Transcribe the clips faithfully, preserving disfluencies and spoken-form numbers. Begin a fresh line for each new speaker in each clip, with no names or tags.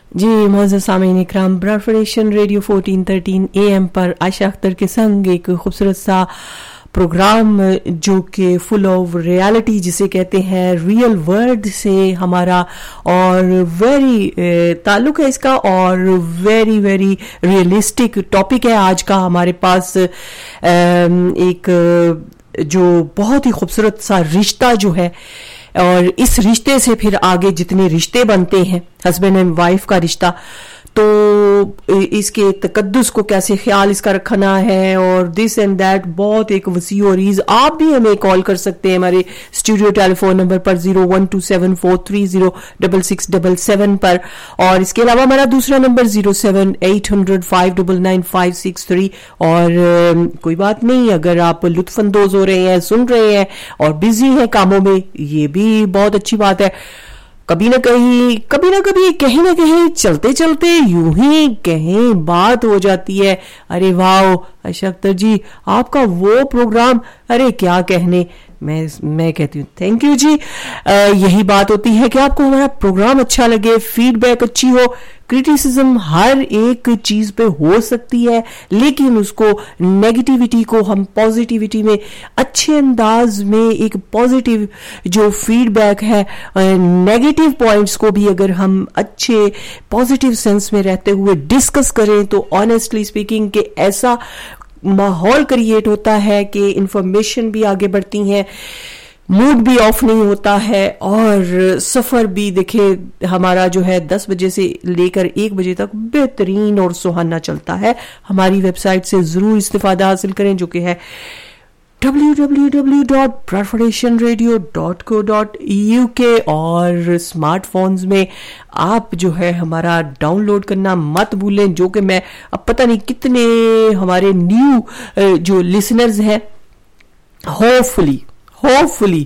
जी मोअज़्ज़ज़ सामीन इकराम, ब्रॉडफेडेशन radio fourteen thirteen A M पर आयशा अख्तर के संग एक खूबसूरत सा प्रोग्राम जो कि फुल ऑफ रियलिटी जिसे कहते हैं, रियल वर्ल्ड से हमारा और वेरी ताल्लुक है इसका और वेरी वेरी रियलिस्टिक टॉपिक है आज का हमारे पास। एक जो बहुत ही खूबसूरत सा रिश्ता जो है और इस रिश्ते से फिर आगे जितने रिश्ते बनते हैं, हस्बैंड एंड वाइफ का रिश्ता, तो इसके तकद्दुस को कैसे ख्याल इसका रखना है और दिस एंड दैट, बहुत एक वसी और ईज। आप भी हमें कॉल कर सकते हैं हमारे स्टूडियो टेलीफोन नंबर पर zero one two seven four three zero double six double seven पर, और इसके अलावा हमारा दूसरा number zero seven eight hundred five double nine five six three. और कोई बात नहीं, अगर आप लुत्फानंदोज हो रहे हैं, सुन रहे हैं और बिजी हैं कामों में, ये भी बहुत अच्छी बात है। कभी ना कहीं कभी ना कभी कहीं ना कहीं चलते चलते यूं ही कहीं बात हो जाती है। अरे वाह आयशा अख्तर जी, आपका वो प्रोग्राम, अरे क्या कहने, मैं मैं कहती हूँ थैंक यू जी। आ, यही बात होती है कि आपको हमारा प्रोग्राम अच्छा लगे, फीडबैक अच्छी हो। क्रिटिसिज्म हर एक चीज पे हो सकती है, लेकिन उसको नेगेटिविटी को हम पॉजिटिविटी में अच्छे अंदाज में, एक पॉजिटिव जो फीडबैक है, नेगेटिव पॉइंट्स को भी अगर हम अच्छे पॉजिटिव सेंस में रहते हुए डिस्कस करें तो ऑनेस्टली स्पीकिंग के ऐसा माहौल क्रिएट होता है कि इंफॉर्मेशन भी आगे बढ़ती है, मूड भी ऑफ नहीं होता है और सफर भी देखे हमारा जो है दस बजे से लेकर एक बजे तक बेहतरीन और सुहाना चलता है। हमारी वेबसाइट से जरूर इस्तिफादा हासिल करें जो कि है W W W dot ब्रॉडफेडेशन radio dot co dot U के, और स्मार्टफोन्स में आप जो है हमारा डाउनलोड करना मत भूलें, जो कि मैं अब पता नहीं कितने हमारे न्यू जो लिसनर्स हैं, होपफुली होपफुली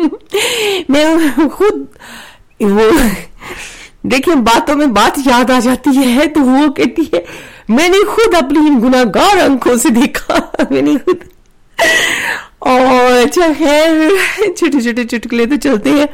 मैं खुद वो देखिए बातों में बात याद आ जाती है तो वो कहती है मैंने खुद अपनी गुनाहगार आंखों से देखा, मैंने खुद। और अच्छा खैर, छोटे छोटे चुटकुले तो चलते हैं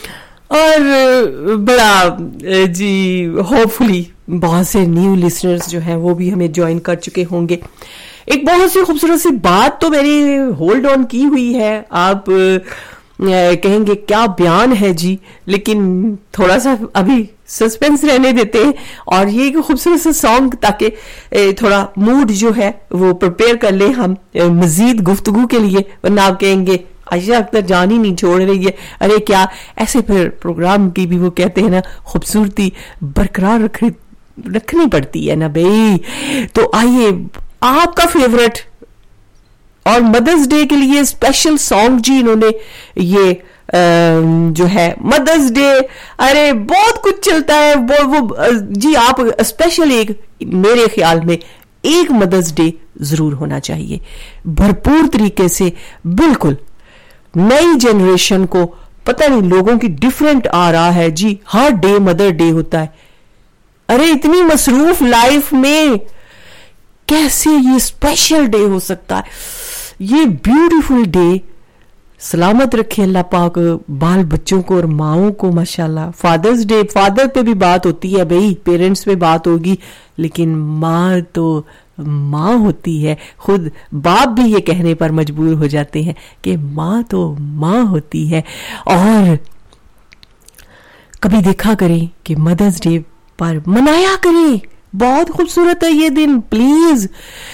और बड़ा जी होपफुली बहुत से न्यू लिसनर्स जो हैं वो भी हमें ज्वाइन कर चुके होंगे। एक बहुत सी खूबसूरत सी बात तो मेरी होल्ड ऑन की हुई है, आप कहेंगे क्या बयान है जी, लेकिन थोड़ा सा अभी सस्पेंस रहने देते हैं और ये एक खूबसूरत सा सॉन्ग ताकि थोड़ा मूड जो है वो प्रिपेयर कर ले हम मजीद गुफ्तगू के लिए, वरना आप कहेंगे आयशा अख्तर जान ही नहीं छोड़ रही है। अरे क्या ऐसे फिर प्रोग्राम की भी वो कहते हैं ना खूबसूरती बरकरार रख रखनी पड़ती है ना भाई। तो आइए आपका फेवरेट और मदर्स डे के लिए स्पेशल सॉन्ग जी, इन्होंने ये जो है मदर्स डे, अरे बहुत कुछ चलता है वो, वो जी आप स्पेशल एक मेरे ख्याल में एक मदर्स डे जरूर होना चाहिए भरपूर तरीके से। बिल्कुल नई जनरेशन को पता नहीं लोगों की डिफरेंट आ रहा है जी, हर डे मदर डे होता है। अरे इतनी मसरूफ लाइफ में कैसे ये स्पेशल डे हो सकता है, ये ब्यूटीफुल डे। सलामत रखे अल्लाह पाक बाल बच्चों को और माओं को माशाल्लाह। फादर्स डे, फादर पे भी बात होती है भाई, पेरेंट्स पे बात होगी, लेकिन माँ तो माँ होती है। खुद बाप भी ये कहने पर मजबूर हो जाते हैं कि माँ तो माँ होती है। और कभी देखा करें कि मदर्स डे पर मनाया करें, बहुत खूबसूरत है ये दिन। प्लीज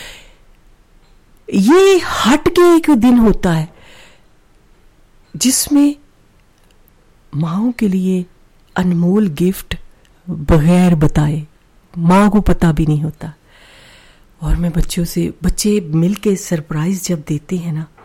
ये हट के एक दिन होता है जिसमें माओ के लिए अनमोल गिफ्ट बगैर बताए, माँ को पता भी नहीं होता। और मैं बच्चों से, बच्चे मिलके सरप्राइज जब देते हैं ना,